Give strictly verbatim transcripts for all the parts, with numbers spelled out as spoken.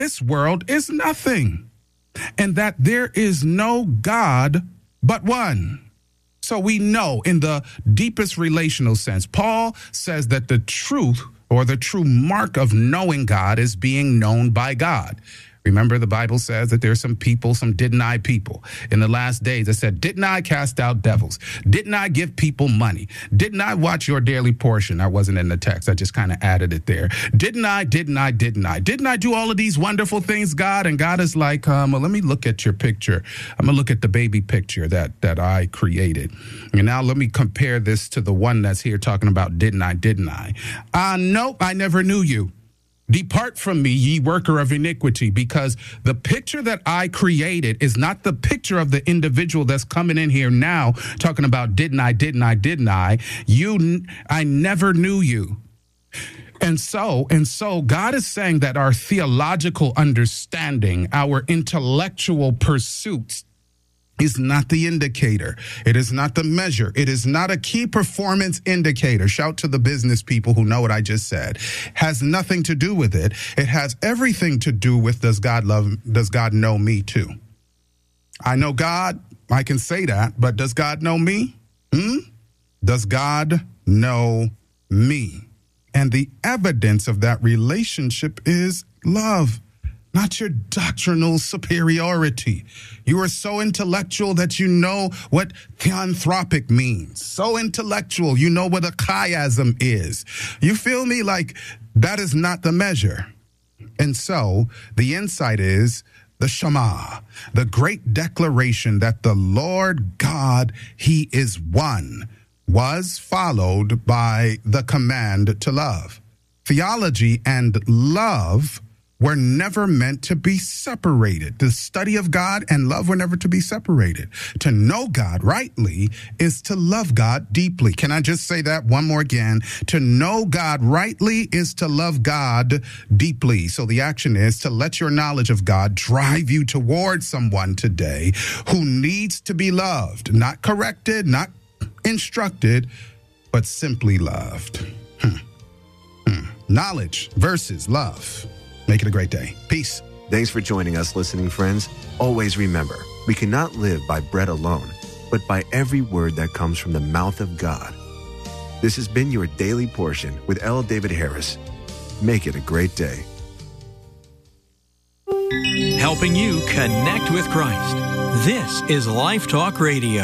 this world is nothing, and that there is no God but one. So we know in the deepest relational sense, Paul says that the truth or the true mark of knowing God is being known by God. Remember, the Bible says that there's some people, some didn't I people in the last days that said, didn't I cast out devils? Didn't I give people money? Didn't I watch your daily portion? I wasn't in the text. I just kind of added it there. Didn't I, didn't I, didn't I? Didn't I do all of these wonderful things, God? And God is like, um, well, let me look at your picture. I'm going to look at the baby picture that, that I created. And now let me compare this to the one that's here talking about didn't I, didn't I? Uh, nope, I never knew you. Depart from me, ye worker of iniquity, because the picture that I created is not the picture of the individual that's coming in here now talking about didn't I, didn't I, didn't I? You, I never knew you. And so, and so God is saying that our theological understanding, our intellectual pursuits, is not the indicator. It is not the measure. It is not a key performance indicator. Shout to the business people who know what I just said. Has nothing to do with it. It has everything to do with, does God love, does God know me too? I know God, I can say that, but does God know me? Hmm? Does God know me? And the evidence of that relationship is love. Not your doctrinal superiority. You are so intellectual that you know what theanthropic means. So intellectual, you know what a chiasm is. You feel me? Like, that is not the measure. And so the insight is the Shema, the great declaration that the Lord God, he is one, was followed by the command to love. Theology and love were never meant to be separated. The study of God and love were never to be separated. To know God rightly is to love God deeply. Can I just say that one more again? To know God rightly is to love God deeply. So the action is to let your knowledge of God drive you towards someone today who needs to be loved, not corrected, not instructed, but simply loved. Hmm. Hmm. Knowledge versus love. Make it a great day. Peace. Thanks for joining us, listening friends. Always remember, we cannot live by bread alone, but by every word that comes from the mouth of God. This has been your Daily Portion with L. David Harris. Make it a great day. Helping you connect with Christ. This is Life Talk Radio.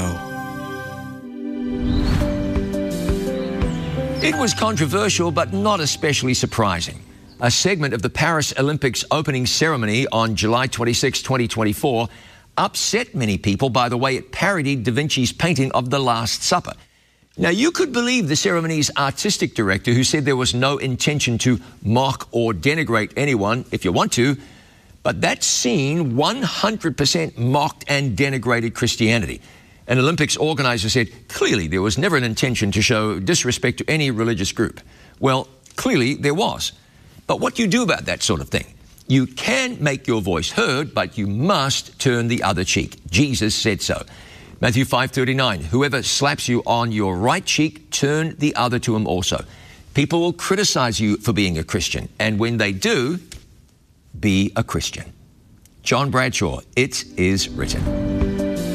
It was controversial, but not especially surprising. A segment of the Paris Olympics opening ceremony on July twenty-sixth, twenty twenty-four upset many people by the way it parodied Da Vinci's painting of the Last Supper. Now, you could believe the ceremony's artistic director, who said there was no intention to mock or denigrate anyone if you want to, but that scene one hundred percent mocked and denigrated Christianity. An Olympics organizer said, clearly there was never an intention to show disrespect to any religious group. Well, clearly there was. But what do you do about that sort of thing? You can make your voice heard, but you must turn the other cheek. Jesus said so. Matthew five thirty-nine, whoever slaps you on your right cheek, turn the other to him also. People will criticize you for being a Christian, and when they do, be a Christian. John Bradshaw, it is written.